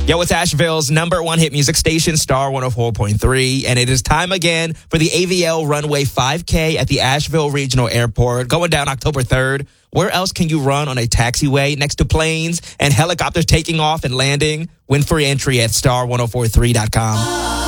Yo, it's Asheville's number one hit music station, Star 104.3. And it is time again for the AVL Runway 5K at the Asheville Regional Airport, going down October 3rd. Where else can you run on a taxiway next to planes and helicopters taking off and landing? Win free entry at star1043.com.